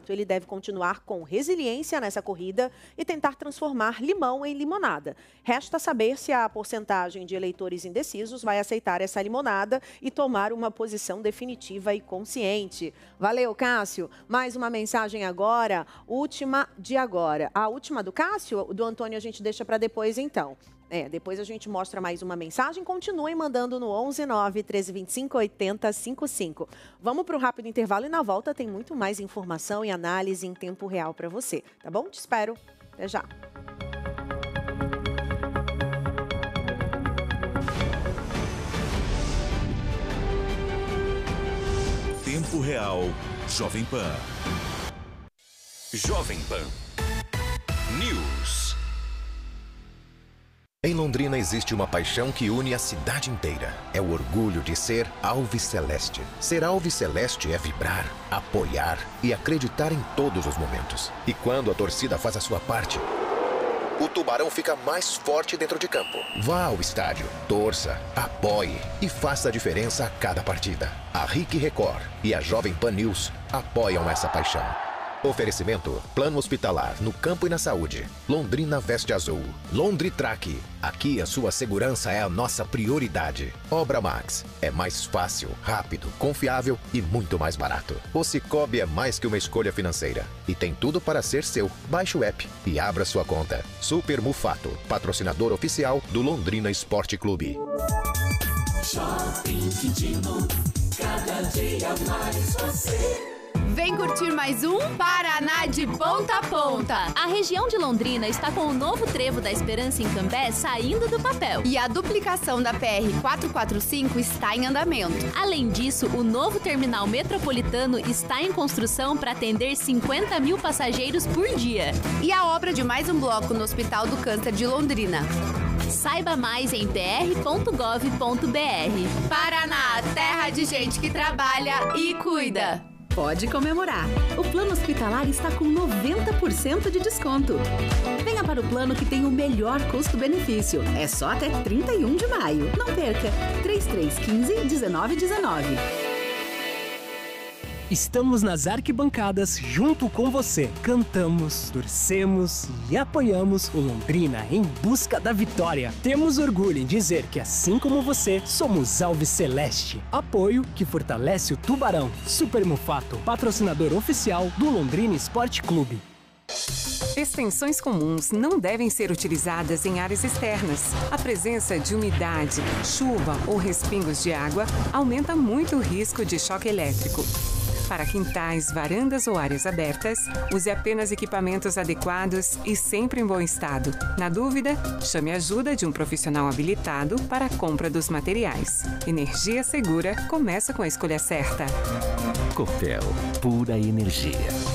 candidato ele deve continuar com resiliência nessa corrida e tentar transformar limão em limonada. Resta saber se a porcentagem de eleitores indecisos vai aceitar essa limonada e tomar uma posição definitiva e consciente. Valeu, Cássio. Mais uma mensagem agora, última de agora. A última do Cássio, do Antônio, a gente deixa para depois, então. Depois a gente mostra mais uma mensagem. Continuem mandando no 11 9 1325 8055. Vamos para o rápido intervalo e na volta tem muito mais informação e análise em tempo real para você, tá bom? Te espero. Até já. Tempo Real, Jovem Pan. Jovem Pan News. Em Londrina existe uma paixão que une a cidade inteira. É o orgulho de ser alviceleste. Ser alviceleste é vibrar, apoiar e acreditar em todos os momentos. E quando a torcida faz a sua parte, o Tubarão fica mais forte dentro de campo. Vá ao estádio, torça, apoie e faça a diferença a cada partida. A RIC Record e a Jovem Pan News apoiam essa paixão. Oferecimento: Plano Hospitalar no Campo e na Saúde. Londrina Veste Azul. Londritrack. Aqui a sua segurança é a nossa prioridade. Obra Max. É mais fácil, rápido, confiável e muito mais barato. O Cicobi é mais que uma escolha financeira. E tem tudo para ser seu. Baixe o app e abra sua conta. Super Mufato. Patrocinador oficial do Londrina Esporte Clube. Shopping Quintino. Cada dia mais você. Vem curtir mais um Paraná de ponta a ponta. A região de Londrina está com o novo trevo da Esperança em Cambé saindo do papel. E a duplicação da PR-445 está em andamento. Além disso, o novo terminal metropolitano está em construção para atender 50 mil passageiros por dia. E a obra de mais um bloco no Hospital do Câncer de Londrina. Saiba mais em pr.gov.br. Paraná, terra de gente que trabalha e cuida. Pode comemorar. O plano hospitalar está com 90% de desconto. Venha para o plano que tem o melhor custo-benefício. É só até 31 de maio. Não perca. 3315-1919. Estamos nas arquibancadas junto com você. Cantamos, torcemos e apoiamos o Londrina em busca da vitória. Temos orgulho em dizer que, assim como você, somos Alviceleste. Apoio que fortalece o Tubarão. Super Mufato, patrocinador oficial do Londrina Esporte Clube. Extensões comuns não devem ser utilizadas em áreas externas. A presença de umidade, chuva ou respingos de água aumenta muito o risco de choque elétrico. Para quintais, varandas ou áreas abertas, use apenas equipamentos adequados e sempre em bom estado. Na dúvida, chame a ajuda de um profissional habilitado para a compra dos materiais. Energia segura começa com a escolha certa. Copel, pura energia.